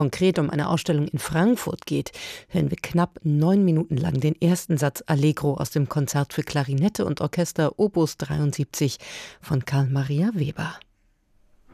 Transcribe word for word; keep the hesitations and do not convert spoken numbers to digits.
konkret um eine Ausstellung in Frankfurt geht, hören wir knapp neun Minuten lang den ersten Satz Allegro aus dem Konzert für Klarinette und Orchester Opus dreiundsiebzig von Carl Maria Weber.